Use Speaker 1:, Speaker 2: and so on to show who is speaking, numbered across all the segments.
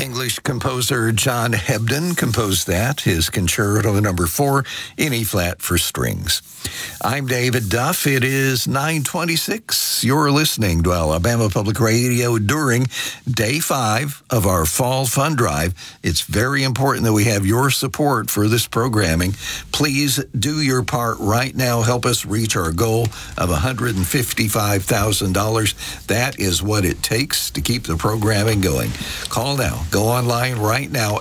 Speaker 1: English composer John Hebden composed that, his Concerto Number 4 in E-flat for strings. I'm David Duff. It is 9:26. You're listening to Alabama Public Radio during Day 5 of our Fall Fund Drive. It's very important that we have your support for this programming. Please do your part right now. Help us reach our goal of $155,000. That is what it takes to keep the programming going. Call now. Go online right now,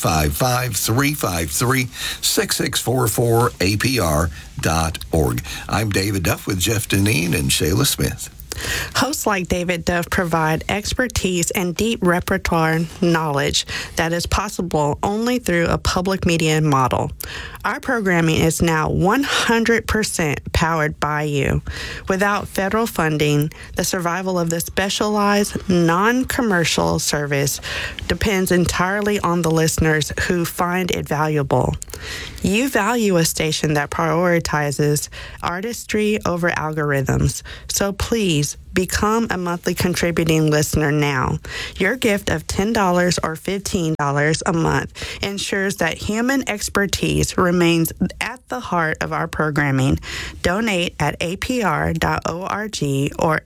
Speaker 1: 855-353-6644, APR.org. I'm David Duff with Jeff Deneen and Shayla Smith.
Speaker 2: Hosts like David Duff provide expertise and deep repertoire knowledge that is possible only through a public media model. Our programming is now 100% powered by you. Without federal funding, the survival of this specialized, non-commercial service depends entirely on the listeners who find it valuable. You value a station that prioritizes artistry over algorithms, so please become a monthly contributing listener now. Your gift of $10 or $15 a month ensures that human expertise remains at the heart of our programming. Donate at apr.org or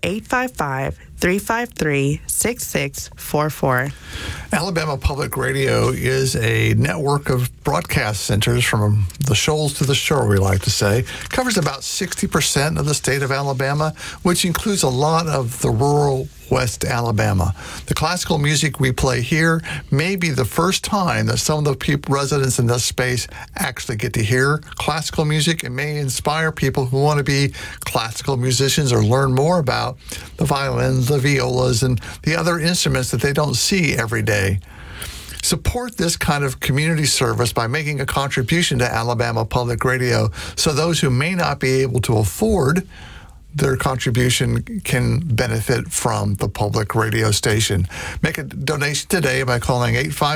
Speaker 2: 855-353-6644.
Speaker 3: Alabama Public Radio is a network of broadcast centers from the shoals to the shore, we like to say. It covers about 60% of the state of Alabama, which includes a lot of the rural West Alabama. The classical music we play here may be the first time that some of the residents in this space actually get to hear classical music. It may inspire people who want to be classical musicians or learn more about the violins, the violas, and the other instruments that they don't see every day. Support this kind of community service by making a contribution to Alabama Public Radio so those who may not be able to afford their contribution can benefit from the public radio station. Make a donation today by calling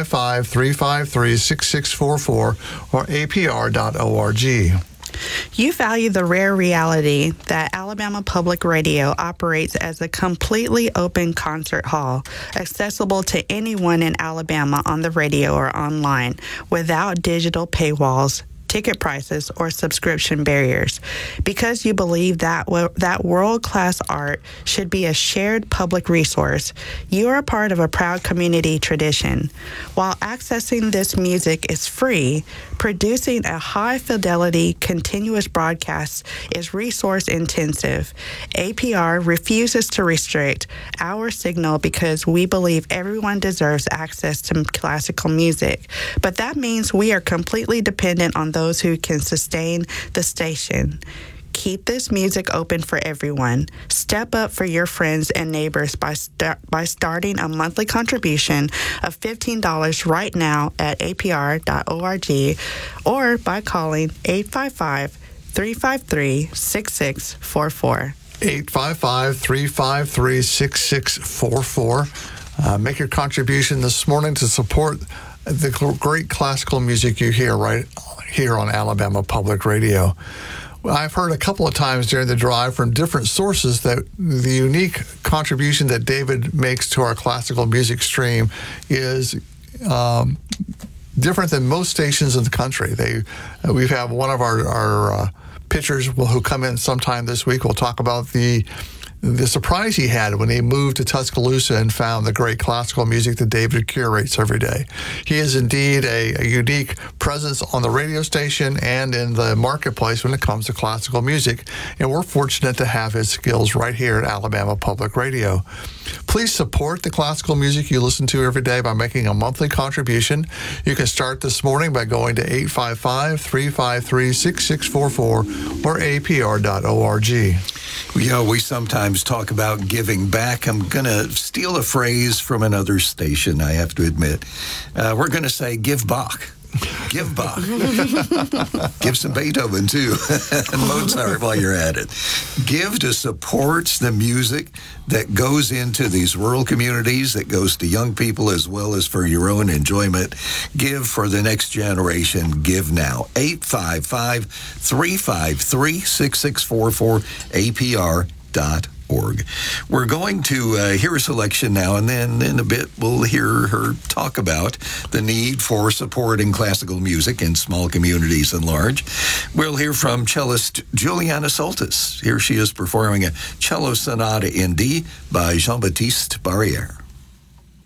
Speaker 3: 855-353-6644 or apr.org.
Speaker 2: You value the rare reality that Alabama Public Radio operates as a completely open concert hall, accessible to anyone in Alabama on the radio or online, without digital paywalls, ticket prices, or subscription barriers. Because you believe that world-class art should be a shared public resource, you are a part of a proud community tradition. While accessing this music is free, producing a high-fidelity, continuous broadcast is resource-intensive. APR refuses to restrict our signal because we believe everyone deserves access to classical music. But that means we are completely dependent on those who can sustain the station. Keep this music open for everyone. Step up for your friends and neighbors by starting a monthly contribution of $15 right now at apr.org or by calling 855-353-6644.
Speaker 3: 855-353-6644. Make your contribution this morning to support the great classical music you hear right here on Alabama Public Radio. I've heard a couple of times during the drive from different sources that the unique contribution that David makes to our classical music stream is different than most stations in the country. We've had one of our pitchers who come in sometime this week. We'll talk about the surprise he had when he moved to Tuscaloosa and found the great classical music that David curates every day. He is indeed a unique presence on the radio station and in the marketplace when it comes to classical music, and we're fortunate to have his skills right here at Alabama Public Radio. Please support the classical music you listen to every day by making a monthly contribution. You can start this morning by going to 855-353-6644 or apr.org.
Speaker 1: We sometimes talk about giving back. I'm going to steal a phrase from another station, I have to admit. We're going to say give Bach. Give Bach. Give some Beethoven, too, and Mozart while you're at it. Give to support the music that goes into these rural communities, that goes to young people as well as for your own enjoyment. Give for the next generation. Give now. 855-353-6644, apr.org. We're going to hear a selection now, and then in a bit we'll hear her talk about the need for support in classical music in small communities and large. We'll hear from cellist Juliana Soltis. Here she is performing a cello sonata in D by Jean-Baptiste Barrière.